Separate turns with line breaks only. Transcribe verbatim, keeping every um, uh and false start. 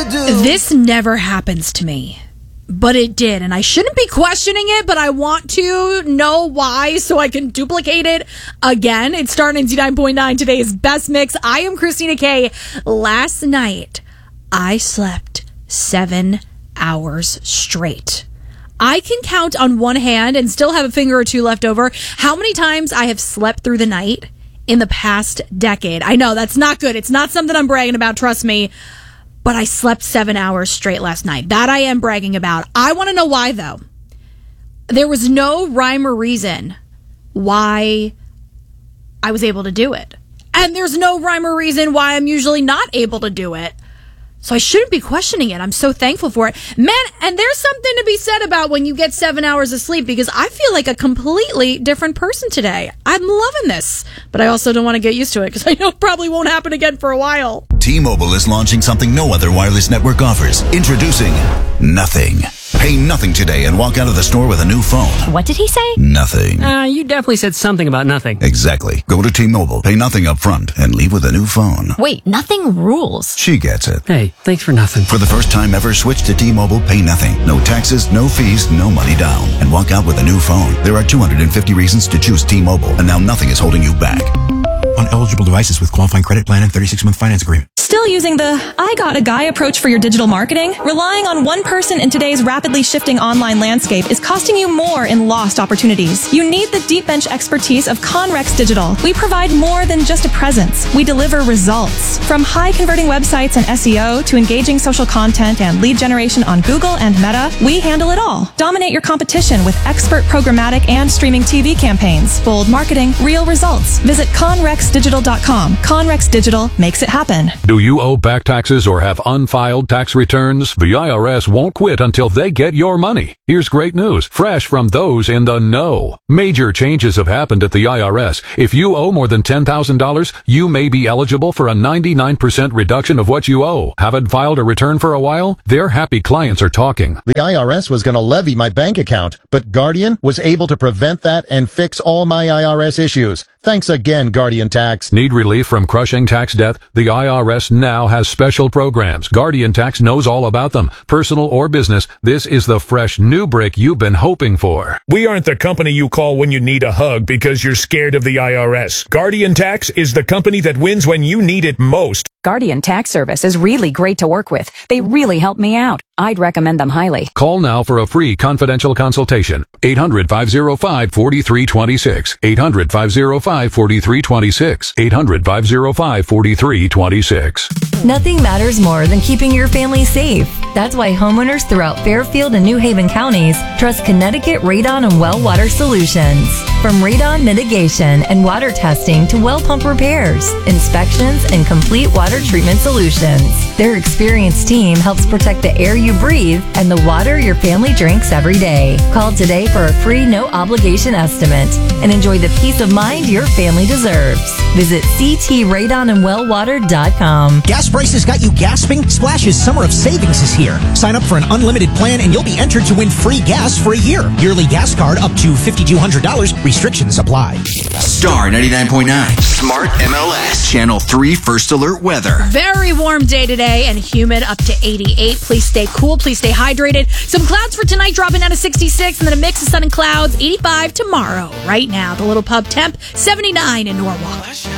do.
This never happens to me, but it did, and I shouldn't be questioning it, but I want to know why so I can duplicate it again. It's Star ninety-nine point nine, today's best mix. I am Christina K. Last night, I slept seven hours straight. I can count on one hand and still have a finger or two left over how many times I have slept through the night in the past decade. I know that's not good. It's not something I'm bragging about, trust me. But I slept seven hours straight last night. That I am bragging about. I want to know why, though. There was no rhyme or reason why I was able to do it. And there's no rhyme or reason why I'm usually not able to do it. So I shouldn't be questioning it. I'm so thankful for it. Man, and there's something to be said about when you get seven hours of sleep, because I feel like a completely different person today. I'm loving this. But I also don't want to get used to it, because I know it probably won't happen again for a while.
T-Mobile is launching something no other wireless network offers. Introducing Nothing. Pay nothing today and walk out of the store with a new phone.
What did he say?
Nothing.
Uh, you definitely said something about nothing.
Exactly. Go to T-Mobile, pay nothing up front, and leave with a new phone.
Wait, nothing rules.
She gets it.
Hey, thanks for nothing.
For the first time ever, switch to T-Mobile, pay nothing. No taxes, no fees, no money down. And walk out with a new phone. There are two hundred fifty reasons to choose T-Mobile, and now nothing is holding you back.
On eligible devices with qualifying credit plan and thirty-six month finance agreement.
Still using the I got a guy approach for your digital marketing? Relying on one person in today's rapidly shifting online landscape is costing you more in lost opportunities. You need the deep bench expertise of Conrex Digital. We provide more than just a presence. We deliver results. From high converting websites and S E O to engaging social content and lead generation on Google and Meta, we handle it all. Dominate your competition with expert programmatic and streaming T V campaigns. Bold marketing, real results. Visit conrex digital dot com. Conrex Digital makes it happen.
Do you owe back taxes or have unfiled tax returns? The I R S won't quit until they get your money. Here's great news, fresh from those in the know. Major changes have happened at the I R S. If you owe more than ten thousand dollars, you may be eligible for a ninety-nine percent reduction of what you owe. Haven't filed a return for a while? Their happy clients are talking.
The I R S was going to levy my bank account, but Guardian was able to prevent that and fix all my I R S issues. Thanks again, Guardian Tax.
Need relief from crushing tax debt? The I R S now has special programs. Guardian Tax knows all about them. Personal or business, this is the fresh new break you've been hoping for.
We aren't the company you call when you need a hug because you're scared of the I R S. Guardian Tax is the company that wins when you need it most.
Guardian Tax Service is really great to work with. They really help me out. I'd recommend them highly.
Call now for a free confidential consultation. eight hundred, five oh five, four three two six. eight hundred, five oh five, four three two six. eight hundred, five oh five, four three two six.
Nothing matters more than keeping your family safe. That's why homeowners throughout Fairfield and New Haven counties trust Connecticut Radon and Well Water Solutions. From radon mitigation and water testing to well pump repairs, inspections, and complete water treatment solutions, their experienced team helps protect the air you breathe and the water your family drinks every day. Call today for a free no-obligation estimate and enjoy the peace of mind your family deserves. Visit c t radon and well water dot com.
Gas prices got you gasping? Splash's Summer of Savings is here. Sign up for an unlimited plan and you'll be entered to win free gas for a year. Yearly gas card up to five thousand two hundred dollars. Restrictions apply.
Star ninety-nine point nine. Smart M L S. Channel three First Alert Weather.
Very warm day today and humid up to eighty-eight. Please stay cool. Please stay hydrated. Some clouds for tonight dropping down to sixty-six, and then a mix of sun and clouds. eighty-five tomorrow. Right now, the Little Pub temp, seventy-nine in Norwalk.